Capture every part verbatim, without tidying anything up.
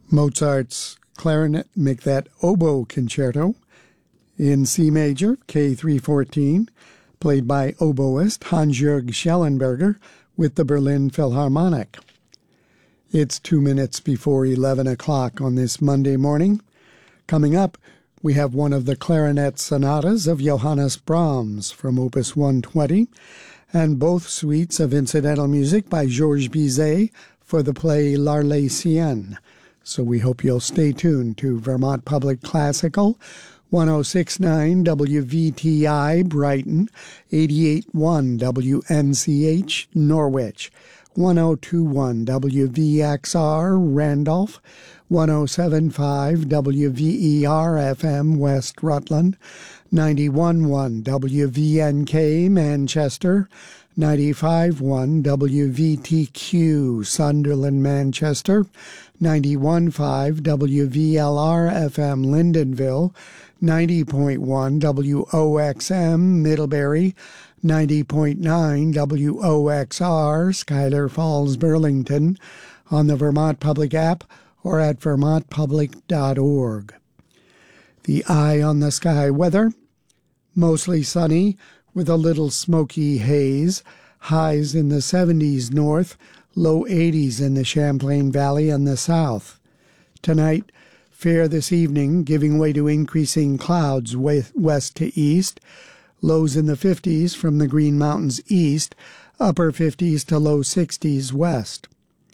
Mozart's clarinet, make that oboe concerto in C major, K three fourteen, played by oboist Hans-Jörg Schellenberger with the Berlin Philharmonic. It's two minutes before eleven o'clock on this Monday morning. Coming up, we have one of the clarinet sonatas of Johannes Brahms from Opus one twenty, and both suites of incidental music by Georges Bizet for the play L'Arlésienne. So we hope you'll stay tuned to Vermont Public Classical, one oh six point nine W V T I Brighton, eighty-eight point one W N C H Norwich, one oh two point one W V X R Randolph, one oh seven point five W V E R F M West Rutland, ninety-one point one W V N K Manchester, ninety-five point one W V T Q Sunderland Manchester, ninety-one point five W V L R F M Lyndonville, ninety point one W O X M Middlebury, ninety point nine W O X R Schuyler Falls Burlington, on the Vermont Public app or at vermont public dot org. The eye on the sky weather, mostly sunny with a little smoky haze, highs in the seventies north, low eighties in the Champlain Valley and the south. Tonight, fair this evening, giving way to increasing clouds west to east, lows in the fifties from the Green Mountains east, upper fifties to low sixties west.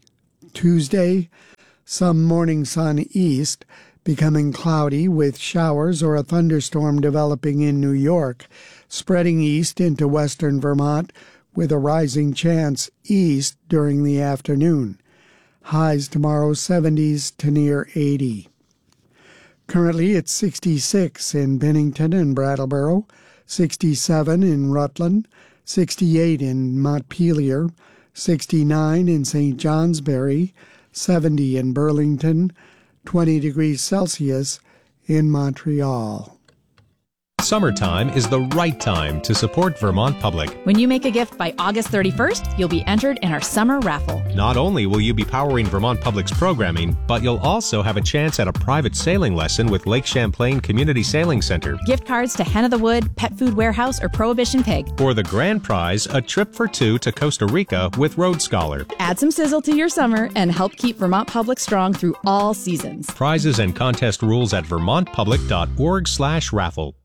Tuesday, some morning sun east, becoming cloudy with showers or a thunderstorm developing in New York, spreading east into western Vermont with a rising chance east during the afternoon. Highs tomorrow seventies to near eighty. Currently it's sixty-six in Bennington and Brattleboro, sixty-seven in Rutland, sixty-eight in Montpelier, sixty-nine in Saint Johnsbury, seventy in Burlington, twenty degrees Celsius in Montreal. Summertime is the right time to support Vermont Public. When you make a gift by August thirty-first, you'll be entered in our summer raffle. Not only will you be powering Vermont Public's programming, but you'll also have a chance at a private sailing lesson with Lake Champlain Community Sailing Center. Gift cards to Hen of the Wood, Pet Food Warehouse, or Prohibition Pig. For the grand prize, a trip for two to Costa Rica with Road Scholar. Add some sizzle to your summer and help keep Vermont Public strong through all seasons. Prizes and contest rules at vermont public dot org slash raffle.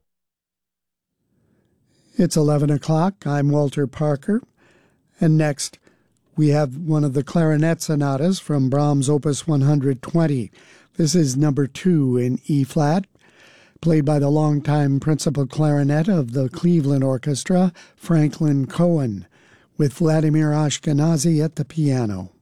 It's eleven o'clock. I'm Walter Parker. And next, we have one of the clarinet sonatas from Brahms' Opus one twenty. This is number two in E-flat, played by the longtime principal clarinet of the Cleveland Orchestra, Franklin Cohen, with Vladimir Ashkenazy at the piano.